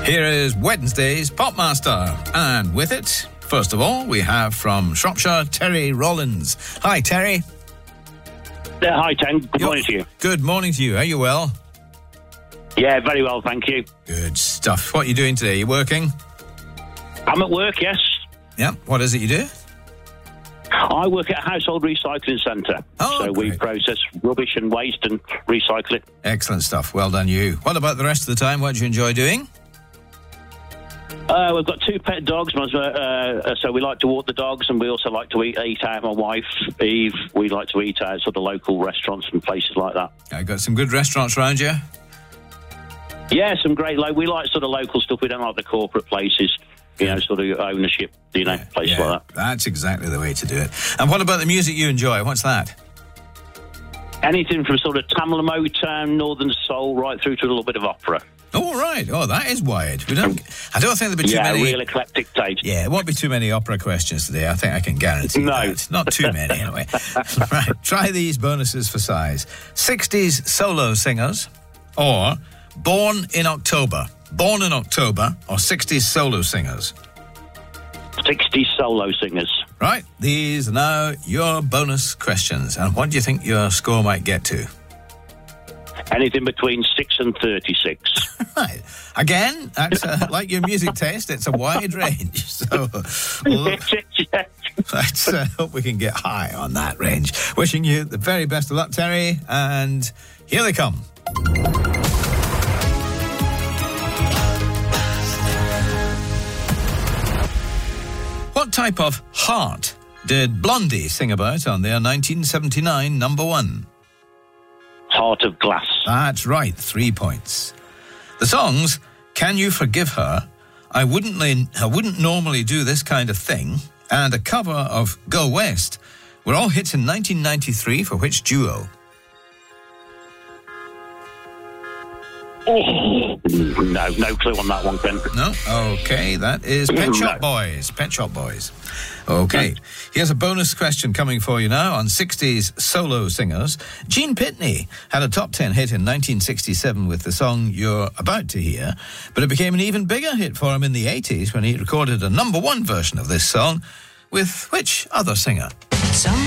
Here is Wednesday's Popmaster. And with it, first of all, we have from Shropshire, Terry Rollins. Hi, Terry. Hi, Ten. Good morning to you. Good morning to you. Are you well? Yeah, very well, thank you. Good stuff. What are you doing today? You working? I'm at work, yes. Yeah. What is it you do? I work at a household recycling centre. So great. we process rubbish and waste and recycle it. Excellent stuff. Well done, you. What about the rest of the time? What do you enjoy doing? We've got 2 pet dogs, so we like to walk the dogs, and we also like to eat out. My wife, Eve, we like to eat out sort of local restaurants and places like that. I got some good restaurants around you? Yeah, some great, we like sort of local stuff. We don't like the corporate places, sort of ownership, places like that. That's exactly the way to do it. And what about the music you enjoy? What's that? Anything from sort of Tamla Motown, Northern Soul, right through to a little bit of opera. Oh, right. Oh, that is wide. I don't think there'll be too many... Yeah, real eclectic taste. Yeah, it won't be too many opera questions today. I think I can guarantee that. Not too many, anyway. Right, try these bonuses for size. 60s solo singers or Born in October. Born in October or 60s solo singers. 60 solo singers. Right, these are now your bonus questions. And what do you think your score might get to? Anything between 6 and 36. Right. Again, that's like your music taste, it's a wide range. So let's hope we can get high on that range. Wishing you the very best of luck, Terry. And here they come. What type of heart did Blondie sing about on their 1979 number 1? Heart of Glass. That's right, 3 points. The songs Can You Forgive Her, I Wouldn't Normally Do This Kind of Thing, and a cover of Go West were all hits in 1993 for which duo? Oh, no clue on that one, Ken. No? Okay, that is Pet Shop Boys. Pet Shop Boys. Okay, here's a bonus question coming for you now on 60s solo singers. Gene Pitney had a top 10 hit in 1967 with the song you're about to hear, but it became an even bigger hit for him in the 80s when he recorded a number 1 version of this song with which other singer?